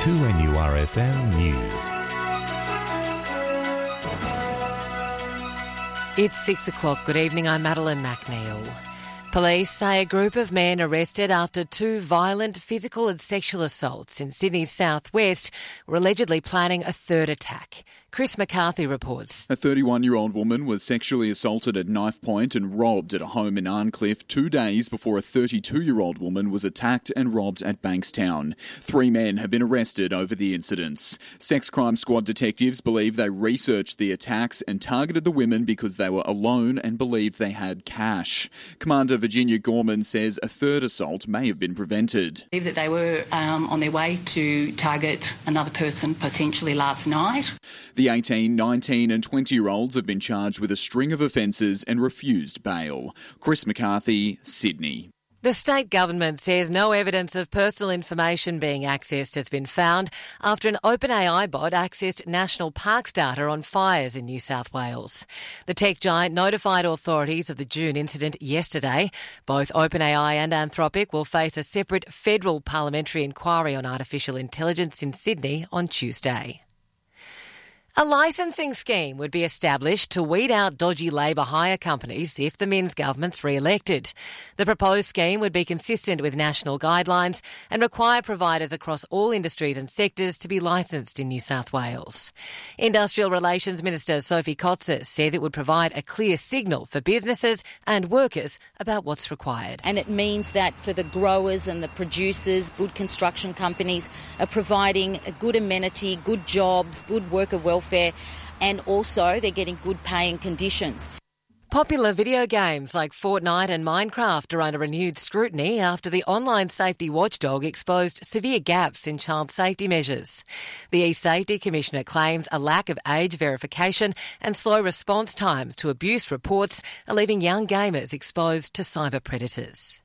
2NURFM News. It's 6 o'clock. Good evening, I'm Madeline McNeil. Police say a group of men arrested after two violent physical and sexual assaults in Sydney's southwest were allegedly planning a third attack. Chris McCarthy reports. A 31-year-old woman was sexually assaulted at knife point and robbed at a home in Arncliffe 2 days before a 32-year-old woman was attacked and robbed at Bankstown. 3 men have been arrested over the incidents. Sex crime squad detectives believe they researched the attacks and targeted the women because they were alone and believed they had cash. Commander Virginia Gorman says a third assault may have been prevented. I believe that they were on their way to target another person potentially last night. The 18, 19 and 20-year-olds have been charged with a string of offences and refused bail. Chris McCarthy, Sydney. The state government says no evidence of personal information being accessed has been found after an OpenAI bot accessed national parks data on fires in New South Wales. The tech giant notified authorities of the June incident yesterday. Both OpenAI and Anthropic will face a separate federal parliamentary inquiry on artificial intelligence in Sydney on Tuesday. A licensing scheme would be established to weed out dodgy labour hire companies if the Minns government's re-elected. The proposed scheme would be consistent with national guidelines and require providers across all industries and sectors to be licensed in New South Wales. Industrial Relations Minister Sophie Kotzer says it would provide a clear signal for businesses and workers about what's required. And it means that for the growers and the producers, good construction companies are providing a good amenity, good jobs, good worker welfare, and also they're getting good paying conditions. Popular video games like Fortnite and Minecraft are under renewed scrutiny after the online safety watchdog exposed severe gaps in child safety measures. The E-Safety Commissioner claims a lack of age verification and slow response times to abuse reports are leaving young gamers exposed to cyber predators.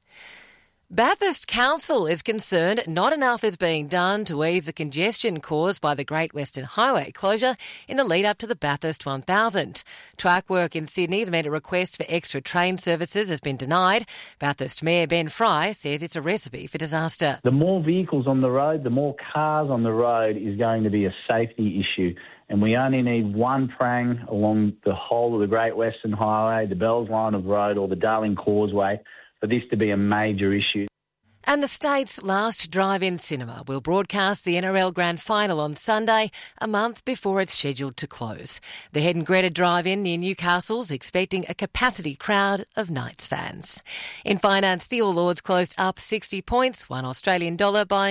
Bathurst Council is concerned not enough is being done to ease the congestion caused by the Great Western Highway closure in the lead-up to the Bathurst 1000. Track work in Sydney has meant a request for extra train services has been denied. Bathurst Mayor Ben Fry says it's a recipe for disaster. The more vehicles on the road, the more cars on the road is going to be a safety issue. And we only need one prang along the whole of the Great Western Highway, the Bells Line of Road or the Darling Causeway for this to be a major issue. And the state's last drive-in cinema will broadcast the NRL Grand Final on Sunday, a month before it's scheduled to close. The Head and Greta Drive-In near Newcastle's expecting a capacity crowd of Knights fans. In finance, the All Ords closed up 60 points, $1 Australian dollar buying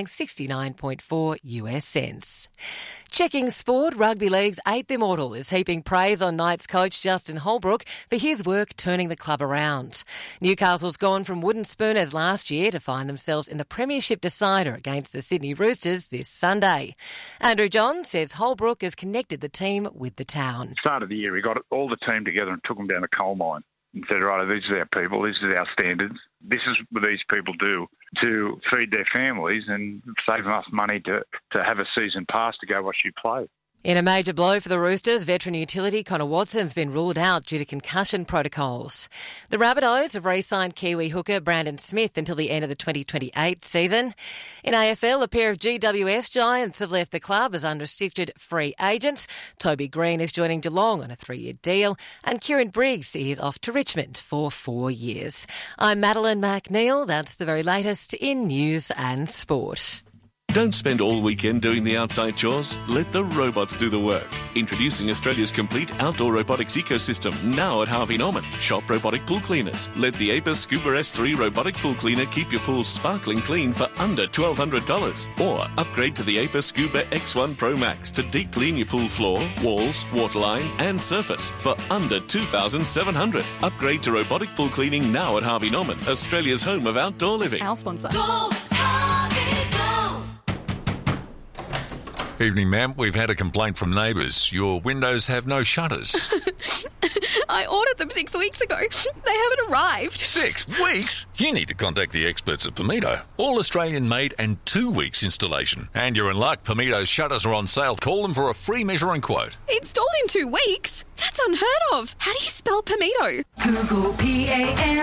69.4 US cents. Checking sport, Rugby League's 8th Immortal is heaping praise on Knights coach Justin Holbrook for his work turning the club around. Newcastle's gone from wooden spooners last year to find themselves in the premiership decider against the Sydney Roosters this Sunday. Andrew John says Holbrook has connected the team with the town. Start of the year, we got all the team together and took them down a coal mine and said, right, these are our people, this is our standards. This is what these people do to feed their families and save enough money to have a season pass to go watch you play. In a major blow for the Roosters, veteran utility Connor Watson's been ruled out due to concussion protocols. The Rabbitohs have re-signed Kiwi hooker Brandon Smith until the end of the 2028 season. In AFL, a pair of GWS giants have left the club as unrestricted free agents. Toby Green is joining Geelong on a 3-year deal, and Kieran Briggs is off to Richmond for 4 years. I'm Madeline McNeil. That's the very latest in news and sport. Don't spend all weekend doing the outside chores. Let the robots do the work. Introducing Australia's complete outdoor robotics ecosystem now at Harvey Norman. Shop robotic pool cleaners. Let the Apis Scuba S3 robotic pool cleaner keep your pool sparkling clean for under $1,200. Or upgrade to the Apis Scuba X1 Pro Max to deep clean your pool floor, walls, waterline and surface for under $2,700. Upgrade to robotic pool cleaning now at Harvey Norman, Australia's home of outdoor living. Our sponsor. Go, Harvey, go! Evening, ma'am. We've had a complaint from neighbours. Your windows have no shutters. I ordered them 6 weeks ago. They haven't arrived. 6 weeks? You need to contact the experts at Pimento. All Australian made and 2 weeks installation. And you're in luck. Pimeto's shutters are on sale. Call them for a free measure and quote. Installed in 2 weeks? That's unheard of. How do you spell Pimento? Google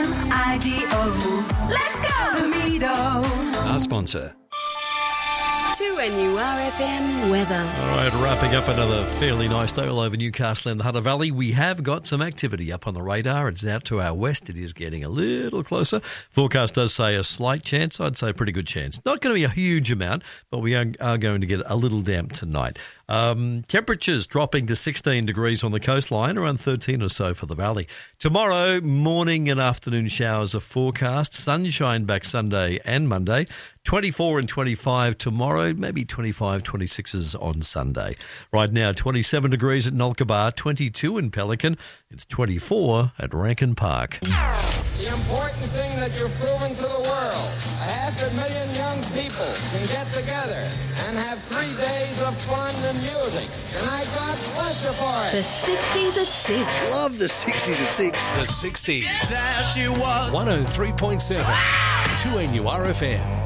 P-A-M-I-D-O. Let's go! Pimento. Our sponsor. 2NURFM weather. All right, wrapping up another fairly nice day all over Newcastle and the Hunter Valley. We have got some activity up on the radar. It's out to our west. It is getting a little closer. Forecast does say a slight chance. I'd say a pretty good chance. Not going to be a huge amount, but we are going to get a little damp tonight. Temperatures dropping to 16 degrees on the coastline, around 13 or so for the valley. Tomorrow, morning and afternoon showers are forecast. Sunshine back Sunday and Monday. 24 and 25 tomorrow, maybe 25, 26s on Sunday. Right now, 27 degrees at Nolkabar, 22 in Pelican. It's 24 at Rankin Park. The important thing that you've proven to the world, 500,000 young people can get together and have 3 days of fun and music. And I God bless you for it. The 60s at 6. Love the 60s at 6. The 60s. There she was. 103.7. 2NURFM.